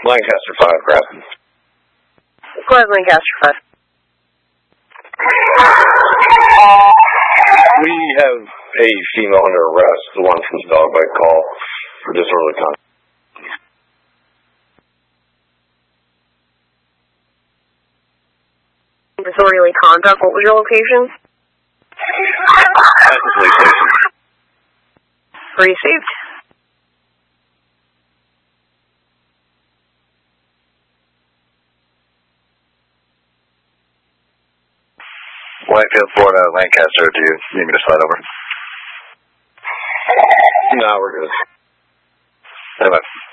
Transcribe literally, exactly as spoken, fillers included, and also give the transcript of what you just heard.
Lancaster five, grab. Go ahead, Lancaster five. We have a female under arrest, the one from the dog bite call, for disorderly conduct. Disorderly conduct, what was your location? At the police station. Received. Whitefield, Florida, Lancaster, do you need me to slide over? No, we're good. Hey, bye.